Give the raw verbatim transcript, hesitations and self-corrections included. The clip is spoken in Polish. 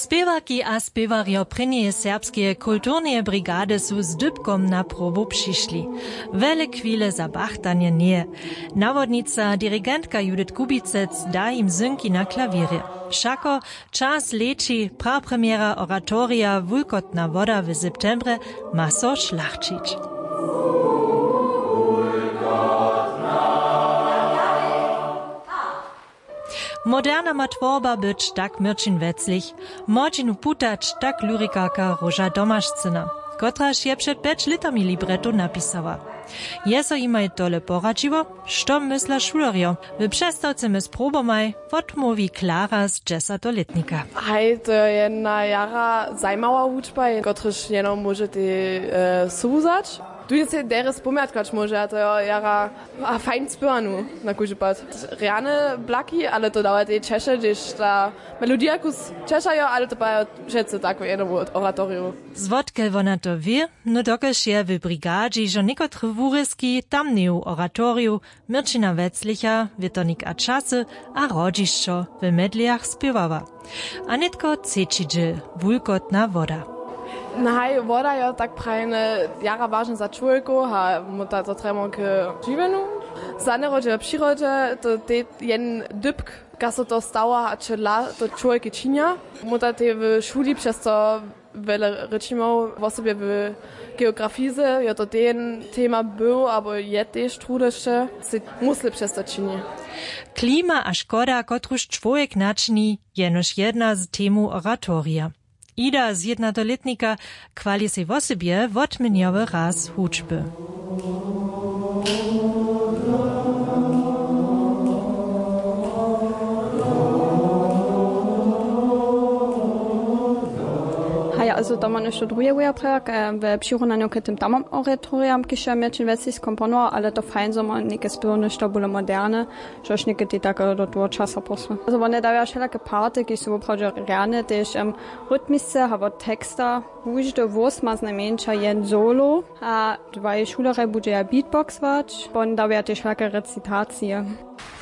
Spěwaki a spěwarjo prynje serbskie kulturne brigady su z dybkom na probu přišli. Vele chwile za bachtanje nie. Nawodnica dirigentka Judith Kubicec da im synki na klavierje. Všako čas leči prapremiera oratoria Vulkotna woda w septembre ma so šlachčić. Moderna ma tworba być tak myrčin veclich, močinu putać tak lyrikarka Róża Domaszczyna, kotraż je przed pięć litami libretu napisała. Jeso imaj tole poradziło, što mysla šulerjo. W przestawce my spróbomaj odmówi Klara z dziesięcioletnika. Hej, to je jedna jara zajmała uczba, kotryż jeno możecie e, słuzać. Tu jest dere spomiatkać może, a to jara a fajn spyranu na kuźpad. Reane blaki, ale to dawa te Czesze, gdzieś ta melodia kus Czeszajo, ale to pa wszyscy tak jedno od oratorium. Zwodke wona to wie, no dokeż je w brigadzi, że niekotre wuryski tam nie u oratoriu, Myrčina Wetzlicha, Witonik a Czasy, a rodziszczo w medliach spiewawa. A netko cečidže, Vulkotna woda. Naj, voda je tak prajne jara važna za človeku, a mu ta to trebamo k živenu. Za nerode v přírode, to je jen dybk, ka so to stała, a če la to človeky činia. Mu ta te v šuli přesto vele rečimo v osobie v geografize, je to ten tema był, abo je tež trudešte, se musli přesto čini. Klima a škoda, kotruž človek načni, je nož jedna z temu oratoria. Ida z jednotoletnika kwali se w osobie wotmeniowy raz huczby. Ja, also da man jeszcze drugie Wehrprojekt w Przyrównaniu k tym tamom oratoriam, kisza Myrčin Wetzlich komponował, ale to fajn, że man niekie spyrne, to było moderne, żeś niekie ty tak do tego czasu posły. Also one dają wszelakie party, ki są wprawdzie reane, też um, rytmice, albo teksta, każdy włos ma znamiennicza jeden solo, a dwa szulere będzie ja beatboxować, bo dają też wszelakie recytacje.